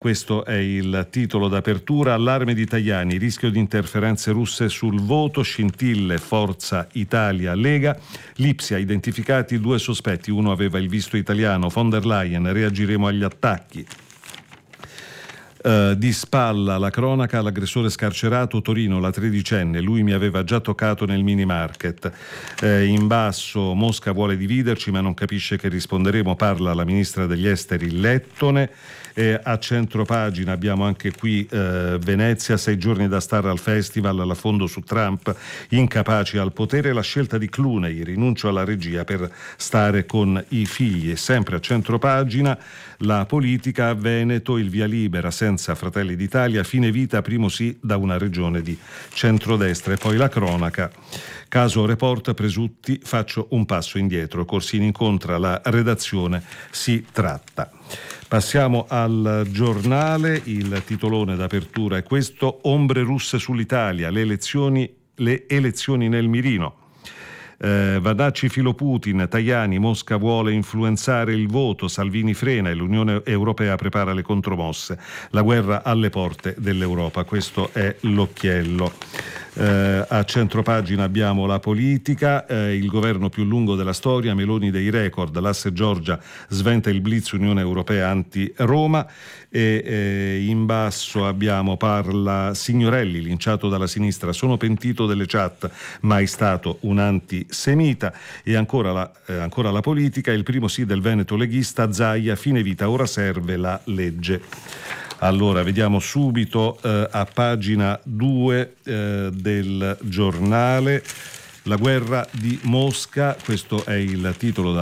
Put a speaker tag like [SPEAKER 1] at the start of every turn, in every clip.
[SPEAKER 1] Questo è il titolo d'apertura. Allarme di Tajani, rischio di interferenze russe sul voto, scintille, Forza Italia, Lega. L'Ipsia, identificati 2 sospetti, uno aveva il visto italiano. Von der Leyen, reagiremo agli attacchi. Di spalla la cronaca, l'aggressore scarcerato, Torino, la 13enne, lui mi aveva già toccato nel mini market. In basso, Mosca vuole dividerci ma non capisce che risponderemo, parla la ministra degli esteri lettone. A centropagina abbiamo anche qui Venezia, 6 giorni da star al festival, l'affondo su Trump, incapaci al potere, la scelta di Clooney, rinuncio alla regia per stare con i figli. E sempre a centropagina la politica a Veneto, il via libera senza Fratelli d'Italia, fine vita, primo sì da una regione di centrodestra. E poi la cronaca, caso Report, presunti, faccio un passo indietro, Corsini incontra la redazione, si tratta. Passiamo al giornale, il titolone d'apertura è questo: ombre russe sull'Italia, le elezioni nel mirino. Vadacci filo Putin, Tajani, Mosca vuole influenzare il voto, Salvini frena e l'Unione Europea prepara le contromosse, la guerra alle porte dell'Europa, questo è l'occhiello. A centropagina abbiamo la politica, il governo più lungo della storia, Meloni dei record, l'asse Giorgia sventa il blitz Unione Europea anti-Roma. E in basso abbiamo parla Signorelli, linciato dalla sinistra, sono pentito delle chat, mai stato un antisemita. E ancora la politica, il primo sì del Veneto leghista, Zaia, fine vita, ora serve la legge. Allora, vediamo subito a pagina 2 del giornale. La guerra di Mosca, questo è il titolo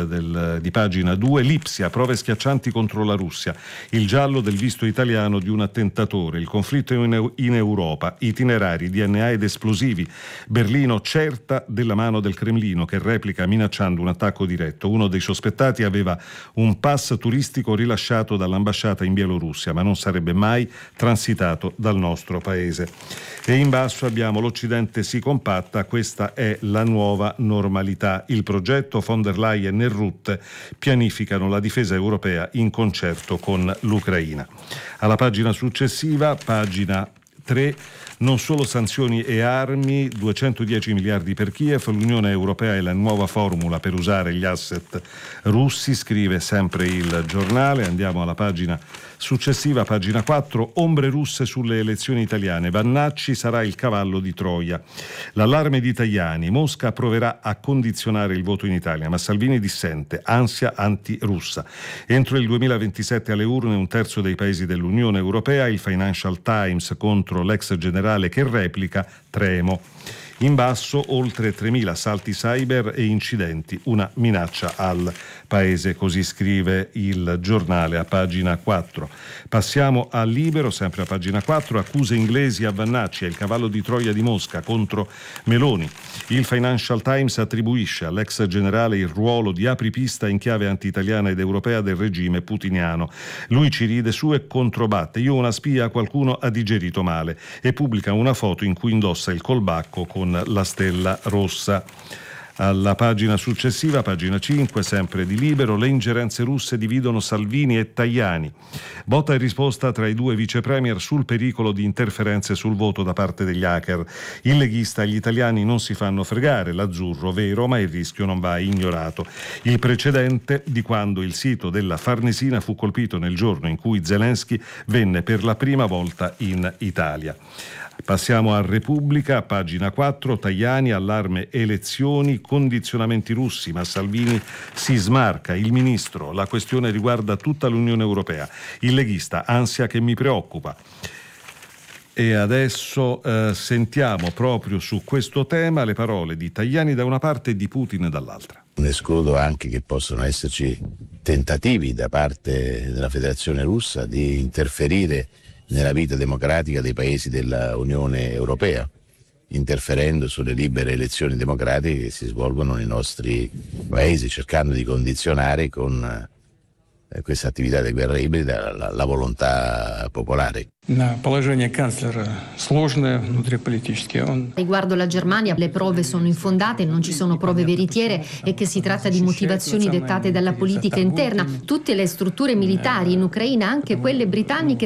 [SPEAKER 1] di pagina 2. L'Ipsia, prove schiaccianti contro la Russia, il giallo del visto italiano di un attentatore, il conflitto in Europa, itinerari, DNA ed esplosivi, Berlino certa della mano del Cremlino che replica minacciando un attacco diretto. Uno dei sospettati aveva un pass turistico rilasciato dall'ambasciata in Bielorussia, ma non sarebbe mai transitato dal nostro paese. E in basso abbiamo l'Occidente si compatta, questa è la nuova normalità. Il progetto von der Leyen e Rutte pianificano la difesa europea in concerto con l'Ucraina. Alla pagina successiva, pagina 3, non solo sanzioni e armi, 210 miliardi per Kiev, l'Unione Europea è la nuova formula per usare gli asset russi, scrive sempre il giornale. Andiamo alla pagina successiva, pagina 4, ombre russe sulle elezioni italiane, Vannacci sarà il cavallo di Troia. L'allarme di Tajani, Mosca proverà a condizionare il voto in Italia, ma Salvini dissente, ansia anti-russa. Entro il 2027 alle urne un terzo dei paesi dell'Unione Europea, il Financial Times contro l'ex generale che replica, tremo. In basso oltre 3.000 assalti cyber e incidenti, una minaccia al paese, così scrive il giornale a pagina 4. Passiamo a Libero, sempre a pagina 4, accuse inglesi a Vannacci, è il cavallo di Troia di Mosca contro Meloni. Il Financial Times attribuisce all'ex generale il ruolo di apripista in chiave anti-italiana ed europea del regime putiniano. Lui ci ride su e controbatte, io una spia, qualcuno ha digerito male, e pubblica una foto in cui indossa il colbacco con la stella rossa. Alla pagina successiva, pagina 5, sempre di Libero, le ingerenze russe dividono Salvini e Tajani. Botta e risposta tra i due vice premier sul pericolo di interferenze sul voto da parte degli hacker. Il leghista, gli italiani non si fanno fregare, l'azzurro vero, ma il rischio non va ignorato. Il precedente di quando il sito della Farnesina fu colpito nel giorno in cui Zelensky venne per la prima volta in Italia. Passiamo a Repubblica, pagina 4, Tajani, allarme elezioni, condizionamenti russi, ma Salvini si smarca, il ministro, la questione riguarda tutta l'Unione Europea, il leghista, ansia che mi preoccupa. E adesso sentiamo proprio su questo tema le parole di Tajani da una parte e di Putin dall'altra.
[SPEAKER 2] Non escludo anche che possano esserci tentativi da parte della Federazione Russa di interferire nella vita democratica dei paesi dell'Unione Europea, interferendo sulle libere elezioni democratiche che si svolgono nei nostri paesi, cercando di condizionare con questa attività di guerra ibrida la volontà popolare.
[SPEAKER 3] Riguardo la Germania, le prove sono infondate, non ci sono prove veritiere e che si tratta di motivazioni dettate dalla politica interna. Tutte le strutture militari in Ucraina, anche quelle britanniche,